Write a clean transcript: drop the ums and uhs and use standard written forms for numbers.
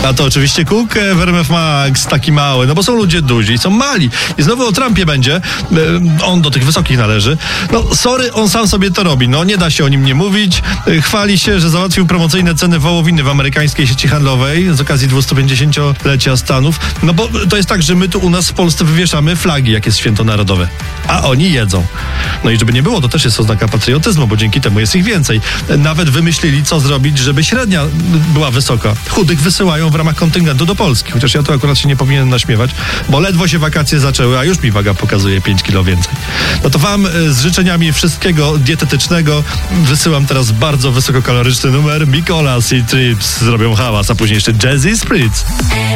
A to oczywiście Cook w RMF Max, taki mały, no bo są ludzie duzi, są mali. I znowu o Trumpie będzie, on do tych wysokich należy. No sorry, on sam sobie to robi, no nie da się o nim nie mówić. Chwali się, że załatwił promocyjne ceny wołowiny w amerykańskiej sieci handlowej z okazji 250-lecia Stanów. No bo to jest tak, że my tu u nas w Polsce wywieszamy flagi, jak jest święto narodowe, a oni jedzą. No i żeby nie było, to też jest oznaka patriotyzmu, bo dzięki temu jest ich więcej. Nawet wymyślili, co zrobić, żeby średnia była wysoka. Chudych wysyłają w ramach kontyngentu do Polski. Chociaż ja tu akurat się nie powinienem naśmiewać, bo ledwo się wakacje zaczęły, a już mi waga pokazuje 5 kilo więcej. No to wam z życzeniami wszystkiego dietetycznego wysyłam teraz bardzo wysokokaloryczny numer. Mikolas i Trips zrobią hałas, a później jeszcze Jazzy Spritz.